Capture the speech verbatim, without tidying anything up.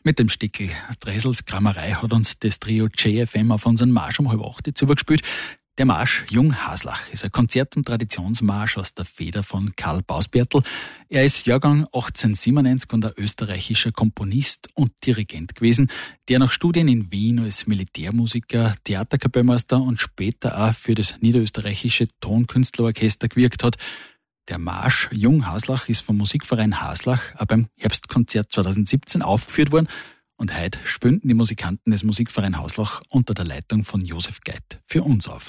Mit dem Stickel Dresels Kramerei hat uns das Trio J F M auf unseren Marsch um halb acht zugespielt. Der Marsch Jung Haslach ist ein Konzert- und Traditionsmarsch aus der Feder von Karl Bausbertl. Er ist Jahrgang achtzehnhundertsiebenundneunzig und ein österreichischer Komponist und Dirigent gewesen, der nach Studien in Wien als Militärmusiker, Theaterkapellmeister und später auch für das niederösterreichische Tonkünstlerorchester gewirkt hat. Der Marsch Jung Haslach ist vom Musikverein Haslach auch beim Herbstkonzert zweitausendsiebzehn aufgeführt worden. Und heute spielen die Musikanten des Musikvereins Haslach unter der Leitung von Josef Geit für uns auf.